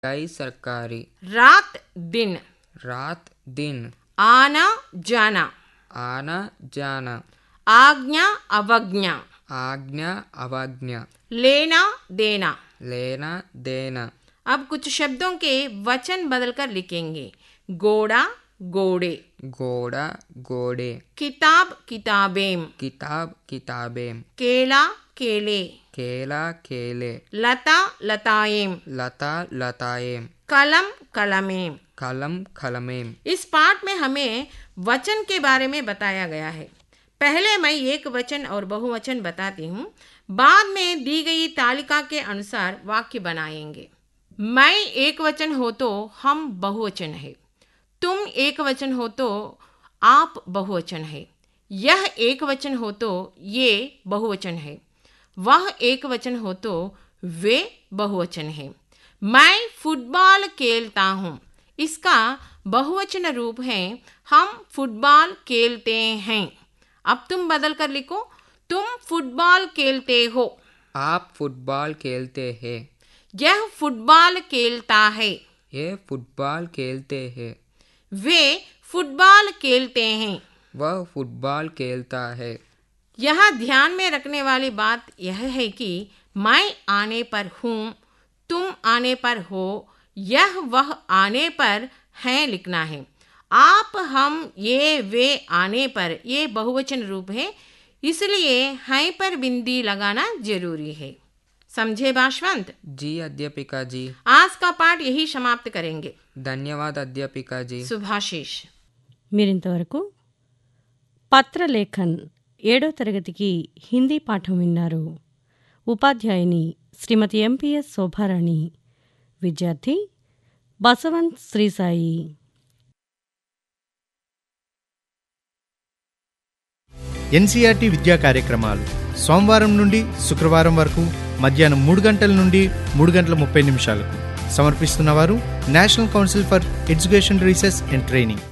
गई सरकारी। रात दिन, रात दिन, आना जाना, आना जाना, आज्ञा अवज्ञा, आज्ञा अवज्ञा, लेना देना। लेना देना। अब कुछ शब्दों के वचन बदलकर लिखेंगे। घोड़ा घोड़े, घोड़ा घोड़े, किताब किताबें, किताब किताबें, केला केले, केला केले, लता लताएं, लता लताएं, कलम कलमें। कलम कलमें। इस पाठ में हमें वचन के बारे में बताया गया है। पहले मैं एक वचन और बहुवचन बताती हूँ, बाद में दी गई तालिका के अनुसार वाक्य बनाएंगे। मैं एक वचन हो तो हम बहुवचन है, तुम एक वचन हो तो आप बहुवचन है, यह एक वचन हो तो ये बहुवचन है, वह एक वचन हो तो वे बहुवचन है। मैं फुटबॉल खेलता हूँ, इसका बहुवचन रूप है हम फुटबॉल खेलते हैं। अब तुम बदल कर लिखो, तुम फुटबॉल खेलते हो, आप फुटबॉल खेलते हैं, यह फुटबॉल खेलता है, ये फुटबॉल खेलते हैं, वे फुटबॉल खेलते हैं, वह फुटबॉल खेलता है। यहाँ ध्यान में रखने वाली बात यह है कि मैं आने पर हूँ, तुम आने पर हो, यह वह आने पर है लिखना है। आप हम ये वे आने पर ये बहुवचन रूप है, इसलिए हैं पर बिंदी लगाना जरूरी है। समझे भाषवंत? जी अध्यापिका जी। आज का पाठ यही समाप्त करेंगे। ధన్యవాద అధ్యాపికా జీ। శుభాశీష్। మీరింతవరకు పత్రలేఖన్ 7వ తరగతికి హిందీ పాఠం విన్నారు. ఉపాధ్యాయుని శ్రీమతి ఎంపీఎస్ శోభారాణి, విద్యార్థి బసవంత్ శ్రీసాయి. ఎన్సీఆర్టీ విద్యా కార్యక్రమాలు సోమవారం నుండి శుక్రవారం వరకు మధ్యాహ్నం 3 గంటల నుండి 3 గంటల 30 నిమిషాలకు సమర్పిస్తున్నవారు national council for education research and training.